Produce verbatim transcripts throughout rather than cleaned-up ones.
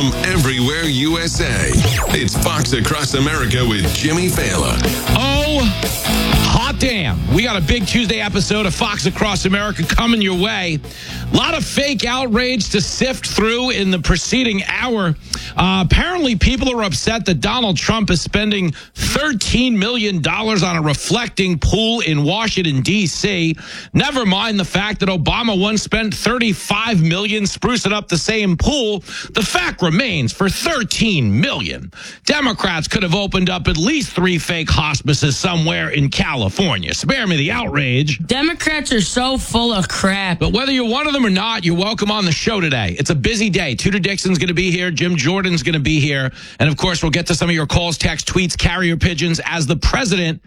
from everywhere U S A. It's Fox Across America with Jimmy Fallon. Oh, hot damn. We got a big Tuesday episode of Fox Across America coming your way. A lot of fake outrage to sift through in the preceding hour. Uh, apparently, people are upset that Donald Trump is spending thirteen million dollars on a reflecting pool in Washington, D C Never mind the fact that Obama once spent thirty-five million dollars sprucing up the same pool. The fact remains, for thirteen million dollars, Democrats could have opened up at least three fake hospices somewhere in California. Spare me the outrage. Democrats are so full of crap. But whether you're one of them or not, you're welcome on the show today. It's a busy day. Tudor Dixon's going to be here. Jim Jordan's going to be here. And, of course, we'll get to some of your calls, texts, tweets, carrier pigeons as the president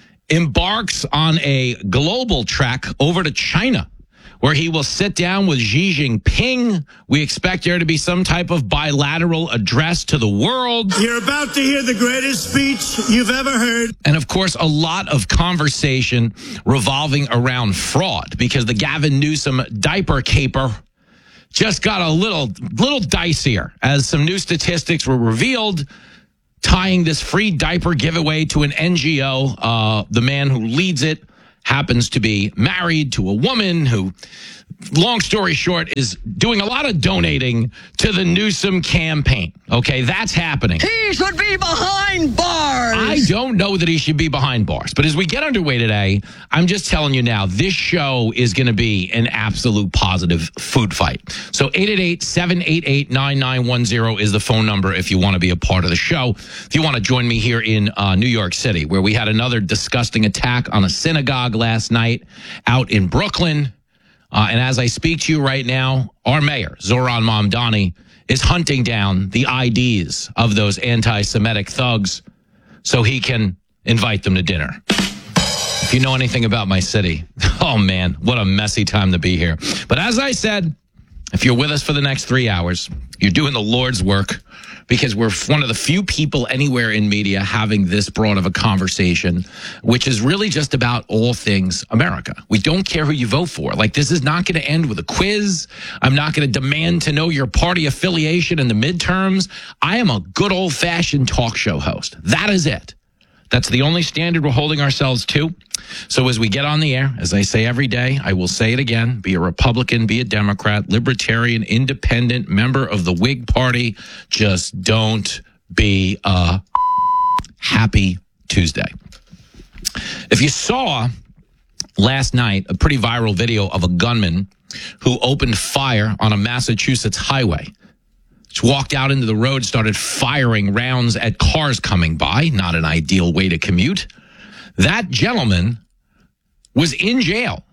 embarks on a global trek over to China, where he will sit down with Xi Jinping. We expect there to be some type of bilateral address to the world. You're about to hear the greatest speech you've ever heard. And, of course, a lot of conversation revolving around fraud, because the Gavin Newsom diaper caper just got a little, little dicier as some new statistics were revealed, tying this free diaper giveaway to an N G O. Uh, the man who leads it happens to be married to a woman who, long story short, is doing a lot of donating to the Newsom campaign. Okay, that's happening. He should be behind bars. I don't know that he should be behind bars. But as we get underway today, I'm just telling you now, this show is going to be an absolute positive food fight. So eight eight eight, seven eight eight, nine nine one zero is the phone number if you want to be a part of the show. If you want to join me here in uh, New York City, where we had another disgusting attack on a synagogue last night out in Brooklyn. Uh, and as I speak to you right now, our mayor, Zoran Mamdani, is hunting down the I Ds of those anti-Semitic thugs so he can invite them to dinner. If you know anything about my city, oh man, what a messy time to be here. But as I said, if you're with us for the next three hours, you're doing the Lord's work, because we're one of the few people anywhere in media having this broad of a conversation, which is really just about all things America. We don't care who you vote for. Like, this is not going to end with a quiz. I'm not going to demand to know your party affiliation in the midterms. I am a good old-fashioned talk show host. That is it. That's the only standard we're holding ourselves to. So as we get on the air, as I say every day, I will say it again, be a Republican, be a Democrat, libertarian, independent, member of the Whig Party, just don't be a happy Tuesday. If you saw last night a pretty viral video of a gunman who opened fire on a Massachusetts highway, walked out into the road, started firing rounds at cars coming by. Not an ideal way to commute. That gentleman was in jail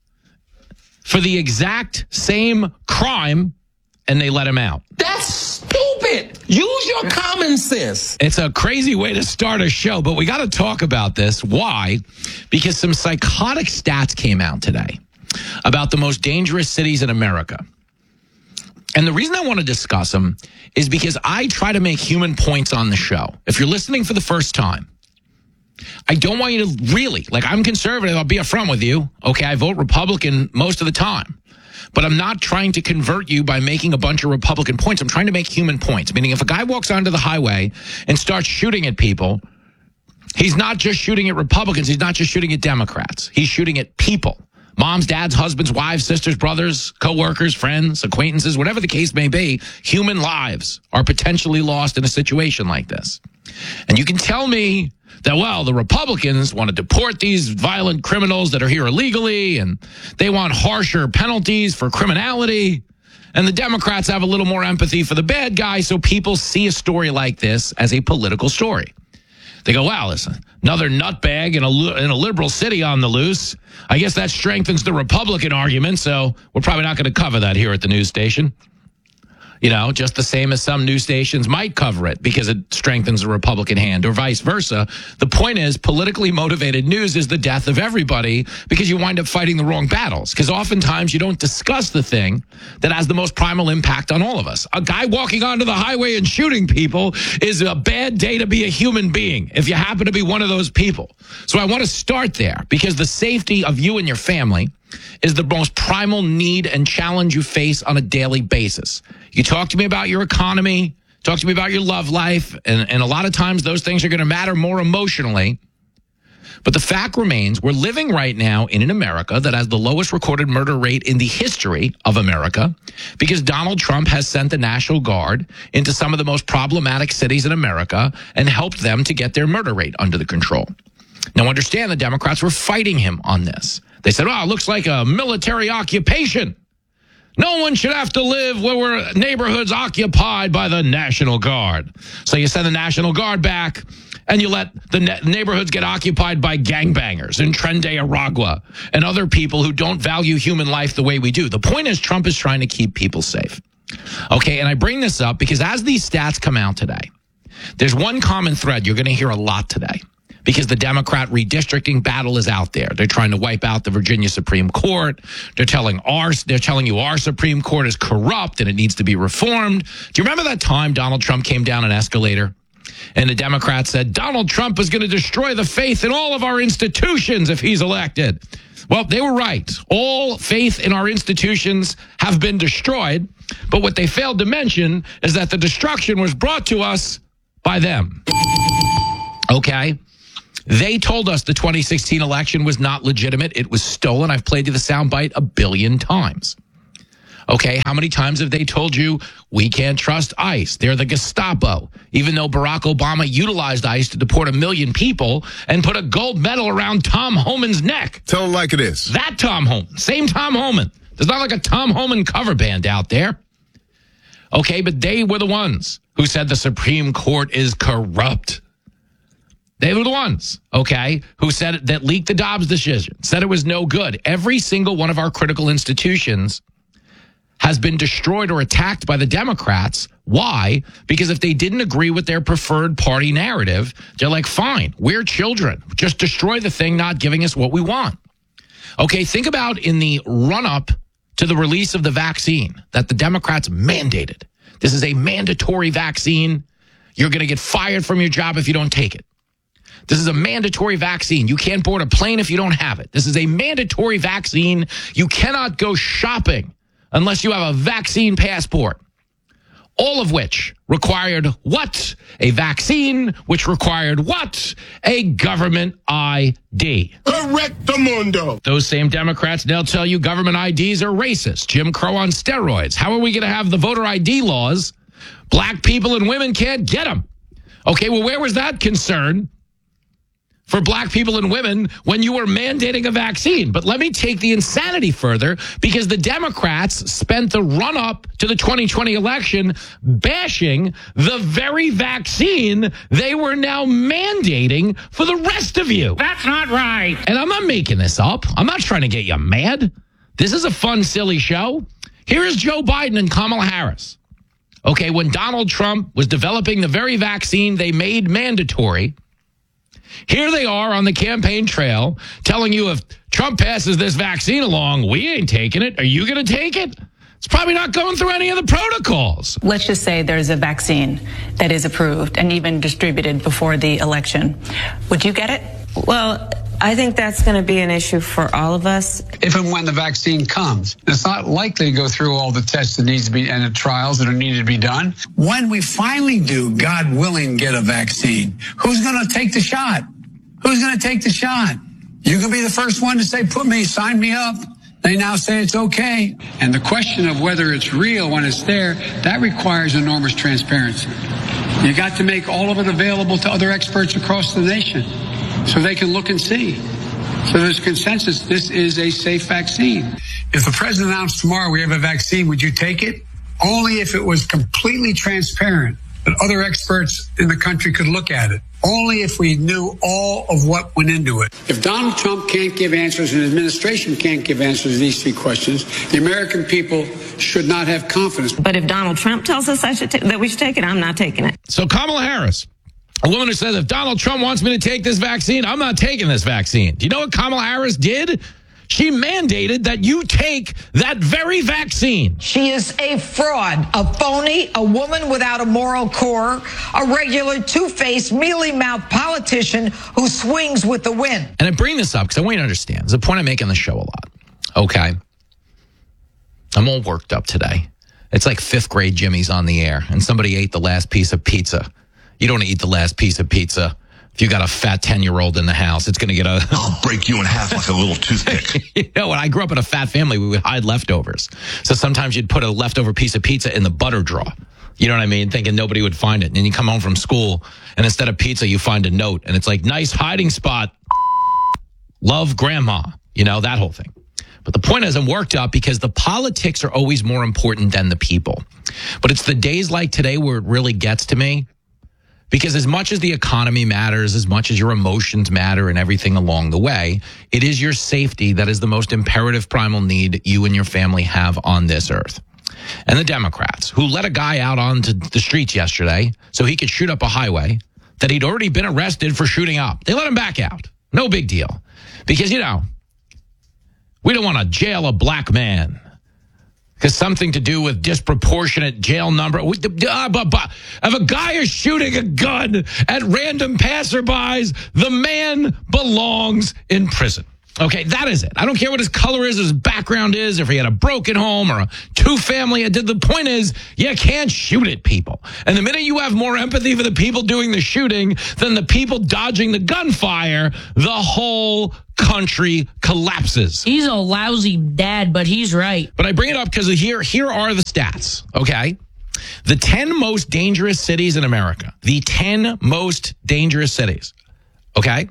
for the exact same crime, and they let him out. That's stupid. Use your common sense. It's a crazy way to start a show, but we got to talk about this. Why? Because some psychotic stats came out today about the most dangerous cities in America. And the reason I want to discuss them is because I try to make human points on the show. If you're listening for the first time, I don't want you to really, like, I'm conservative, I'll be upfront with you. Okay, I vote Republican most of the time. But I'm not trying to convert you by making a bunch of Republican points. I'm trying to make human points. Meaning, if a guy walks onto the highway and starts shooting at people, he's not just shooting at Republicans. He's not just shooting at Democrats. He's shooting at people. Moms, dads, husbands, wives, sisters, brothers, co-workers, friends, acquaintances, whatever the case may be, human lives are potentially lost in a situation like this. And you can tell me that, well, the Republicans want to deport these violent criminals that are here illegally, and they want harsher penalties for criminality. And the Democrats have a little more empathy for the bad guy, so people see a story like this as a political story. They go, wow, listen, another nutbag in a, in a liberal city on the loose. I guess that strengthens the Republican argument, so we're probably not going to cover that here at the news station. You know, just the same as some news stations might cover it because it strengthens the Republican hand, or vice versa. The point is, politically motivated news is the death of everybody because you wind up fighting the wrong battles. Because oftentimes you don't discuss the thing that has the most primal impact on all of us. A guy walking onto the highway and shooting people is a bad day to be a human being if you happen to be one of those people. So I want to start there because the safety of you and your family is the most primal need and challenge you face on a daily basis. You talk to me about your economy, Talk to me about your love life. And, and a lot of times those things are going to matter more emotionally. But the fact remains, we're living right now in an America that has the lowest recorded murder rate in the history of America because Donald Trump has sent the National Guard into some of the most problematic cities in America and helped them to get their murder rate under the control. Now, understand the Democrats were fighting him on this. They said, oh, it looks like a military occupation. No one should have to live where we're neighborhoods occupied by the National Guard. So you send the National Guard back, and you let the ne- neighborhoods get occupied by gangbangers and Trende Aragua and other people who don't value human life the way we do. The point is Trump is trying to keep people safe. Okay, and I bring this up because as these stats come out today, there's one common thread you're going to hear a lot today. Because the Democrat redistricting battle is out there. They're trying to wipe out the Virginia Supreme Court. They're telling our, they're telling you our Supreme Court is corrupt and it needs to be reformed. Do you remember that time Donald Trump came down an escalator and the Democrats said, Donald Trump is going to destroy the faith in all of our institutions if he's elected? Well, they were right. All faith in our institutions have been destroyed. But what they failed to mention is that the destruction was brought to us by them. Okay? They told us the twenty sixteen election was not legitimate. It was stolen. I've played you the soundbite a billion times. Okay, how many times have they told you we can't trust ICE? They're the Gestapo, even though Barack Obama utilized ICE to deport a million people and put a gold medal around Tom Homan's neck. Tell them like it is. That Tom Homan, same Tom Homan. There's not like a Tom Homan cover band out there. Okay, but they were the ones who said the Supreme Court is corrupt. They were the ones, okay, who said that leaked the Dobbs decision, said it was no good. Every single one of our critical institutions has been destroyed or attacked by the Democrats. Why? Because if they didn't agree with their preferred party narrative, they're like, fine, we're children. Just destroy the thing, not giving us what we want. Okay, think about in the run-up to the release of the vaccine that the Democrats mandated. This is a mandatory vaccine. You're going to get fired from your job if you don't take it. This is a mandatory vaccine. You can't board a plane if you don't have it. This is a mandatory vaccine. You cannot go shopping unless you have a vaccine passport. All of which required what? A vaccine, which required what? A government I D. Correctamundo. Those same Democrats now tell you government I Ds are racist. Jim Crow on steroids. How are we going to have the voter I D laws? Black people and women can't get them. Okay, well, where was that concern for black people and women when you were mandating a vaccine? But let me take the insanity further, because the Democrats spent the run-up to the twenty twenty election bashing the very vaccine they were now mandating for the rest of you. That's not right. And I'm not making this up. I'm not trying to get you mad. This is a fun, silly show. Here is Joe Biden and Kamala Harris. Okay, when Donald Trump was developing the very vaccine they made mandatory, here they are on the campaign trail telling you if Trump passes this vaccine along, we ain't taking it. Are you going to take it? It's probably not going through any of the protocols. Let's just say there's a vaccine that is approved and even distributed before the election. Would you get it? Well, I think that's going to be an issue for all of us. If and when the vaccine comes, it's not likely to go through all the tests that needs to be and the trials that are needed to be done. When we finally do, God willing, get a vaccine, who's going to take the shot? Who's going to take the shot? You can be the first one to say, put me, sign me up. They now say it's okay. And the question of whether it's real when it's there, that requires enormous transparency. You got to make all of it available to other experts across the nation so they can look and see. So there's consensus, this is a safe vaccine. If the president announced tomorrow we have a vaccine, would you take it? Only if it was completely transparent that other experts in the country could look at it. Only if we knew all of what went into it. If Donald Trump can't give answers and his administration can't give answers to these three questions, the American people should not have confidence. But if Donald Trump tells us I should ta- that we should take it, I'm not taking it. So Kamala Harris, a woman who says if Donald Trump wants me to take this vaccine, I'm not taking this vaccine. Do you know what Kamala Harris did? She mandated that you take that very vaccine. She is a fraud, a phony, a woman without a moral core, a regular two-faced, mealy-mouthed politician who swings with the wind. And I bring this up because I want you to understand. It's a point I make on the show a lot. Okay. I'm all worked up today. It's like fifth grade Jimmy's on the air, and somebody ate the last piece of pizza. You don't eat the last piece of pizza. If you got a fat ten-year-old in the house, it's going to get a... I'll break you in half like a little toothpick. You know, when I grew up in a fat family, we would hide leftovers. So sometimes you'd put a leftover piece of pizza in the butter drawer. You know what I mean? Thinking nobody would find it. And then you come home from school, and instead of pizza, you find a note. And it's like, nice hiding spot. Love, Grandma. You know, that whole thing. But the point is, I'm worked up because the politics are always more important than the people. But it's the days like today where it really gets to me. Because as much as the economy matters, as much as your emotions matter and everything along the way, it is your safety that is the most imperative primal need you and your family have on this earth. And the Democrats, who let a guy out onto the streets yesterday so he could shoot up a highway that he'd already been arrested for shooting up. They let him back out. No big deal. Because, you know, we don't want to jail a black man. Because something to do with disproportionate jail number. If a guy is shooting a gun at random passerbys, the man belongs in prison. Okay, that is it. I don't care what his color is, his background is, if he had a broken home or a two-family. The point is, you can't shoot at people. And the minute you have more empathy for the people doing the shooting than the people dodging the gunfire, the whole country collapses. He's a lousy dad, but he's right. But I bring it up because here, here are the stats, okay? The ten most dangerous cities in America. The ten most dangerous cities, okay?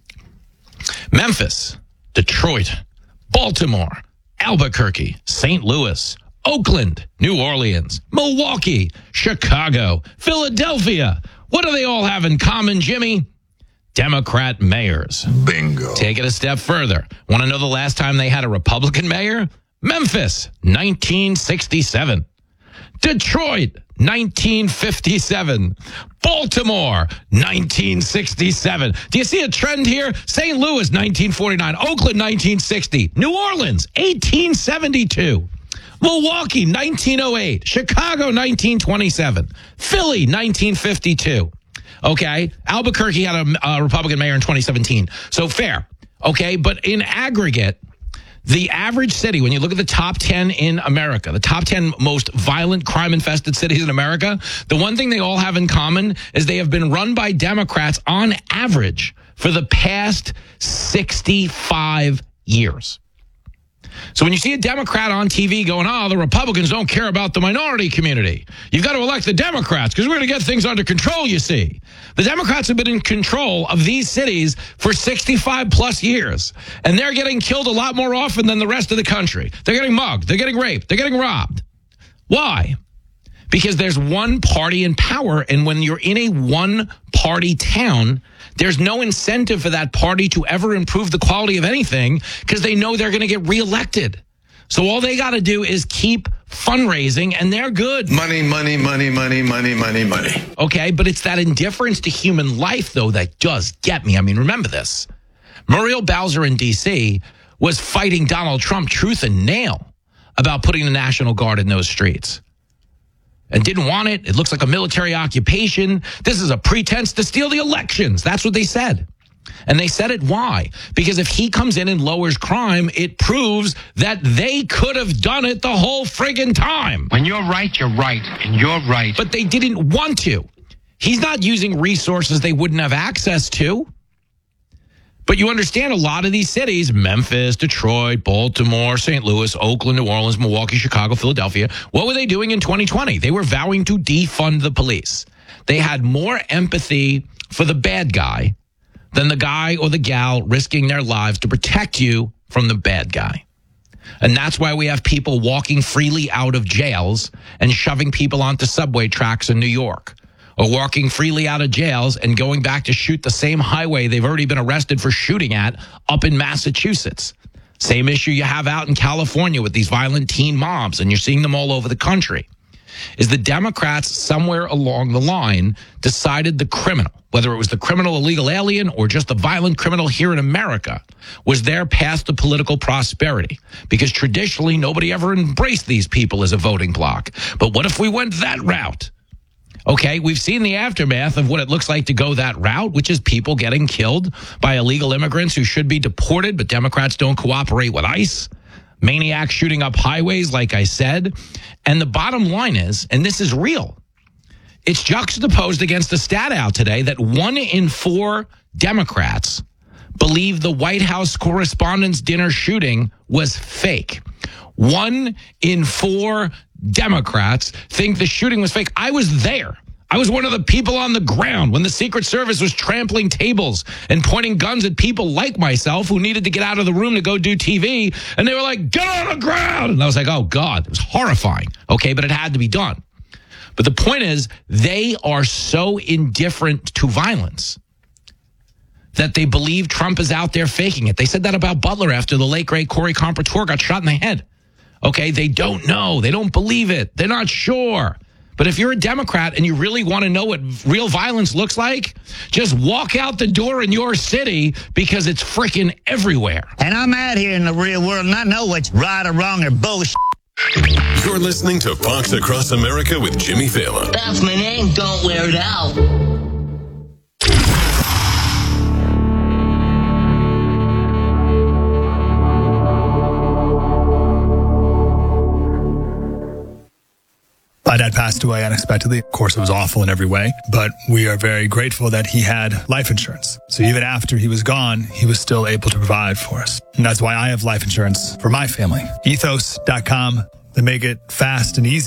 Memphis, Detroit, Baltimore, Albuquerque, Saint Louis, Oakland, New Orleans, Milwaukee, Chicago, Philadelphia. What do they all have in common, Jimmy? Democrat mayors. Bingo. Take it a step further. Want to know the last time they had a Republican mayor? Memphis, nineteen sixty-seven. Detroit, nineteen fifty-seven. Baltimore, nineteen sixty-seven. Do you see a trend here? Saint Louis, nineteen forty-nine. Oakland, nineteen sixty. New Orleans, eighteen seventy-two. Milwaukee, nineteen oh eight. Chicago, nineteen twenty-seven. Philly, nineteen fifty-two. Okay. Albuquerque had a, a Republican mayor in twenty seventeen. So fair. Okay. But in aggregate, the average city, when you look at the top ten in America, the top ten most violent, crime-infested cities in America, the one thing they all have in common is they have been run by Democrats on average for the past sixty-five years. So when you see a Democrat on T V going, oh, the Republicans don't care about the minority community, you've got to elect the Democrats because we're going to get things under control, you see. The Democrats have been in control of these cities for sixty-five plus years, and they're getting killed a lot more often than the rest of the country. They're getting mugged. They're getting raped. They're getting robbed. Why? Because there's one party in power, and when you're in a one-party town, there's no incentive for that party to ever improve the quality of anything because they know they're going to get reelected. So all they got to do is keep fundraising, and they're good. Money, money, money, money, money, money, money. Okay, but it's that indifference to human life, though, that does get me. I mean, remember this. Muriel Bowser in D C was fighting Donald Trump tooth and nail about putting the National Guard in those streets. And didn't want it. It looks like a military occupation. This is a pretense to steal the elections. That's what they said. And they said it why? Because if he comes in and lowers crime, it proves that they could have done it the whole friggin' time. When you're right, you're right, and you're right. But they didn't want to. He's not using resources they wouldn't have access to. But you understand a lot of these cities, Memphis, Detroit, Baltimore, Saint Louis, Oakland, New Orleans, Milwaukee, Chicago, Philadelphia. What were they doing in twenty twenty? They were vowing to defund the police. They had more empathy for the bad guy than the guy or the gal risking their lives to protect you from the bad guy. And that's why we have people walking freely out of jails and shoving people onto subway tracks in New York. Or walking freely out of jails and going back to shoot the same highway they've already been arrested for shooting at up in Massachusetts. Same issue you have out in California with these violent teen mobs, and you're seeing them all over the country. Is the Democrats somewhere along the line decided the criminal, whether it was the criminal illegal alien or just the violent criminal here in America, was their path to political prosperity? Because traditionally, nobody ever embraced these people as a voting bloc. But what if we went that route? Okay, we've seen the aftermath of what it looks like to go that route, which is people getting killed by illegal immigrants who should be deported, but Democrats don't cooperate with ICE. Maniacs shooting up highways, like I said. And the bottom line is, and this is real, it's juxtaposed against the stat out today that one in four Democrats believe the White House Correspondents' Dinner shooting was fake. One in four Democrats think the shooting was fake. I was there. I was one of the people on the ground when the Secret Service was trampling tables and pointing guns at people like myself who needed to get out of the room to go do T V. And they were like, get on the ground. And I was like, oh, God, it was horrifying. Okay, but it had to be done. But the point is, they are so indifferent to violence that they believe Trump is out there faking it. They said that about Butler after the late, great Corey Compertour got shot in the head. Okay, they don't know. They don't believe it. They're not sure. But if you're a Democrat and you really want to know what real violence looks like, just walk out the door in your city because it's freaking everywhere. And I'm out here in the real world and I know what's right or wrong or bullshit. You're listening to Fox Across America with Jimmy Fallon. That's my name. Don't wear it out. My dad passed away unexpectedly. Of course, it was awful in every way, but we are very grateful that he had life insurance. So even after he was gone, he was still able to provide for us. And that's why I have life insurance for my family. Ethos dot com. They make it fast and easy.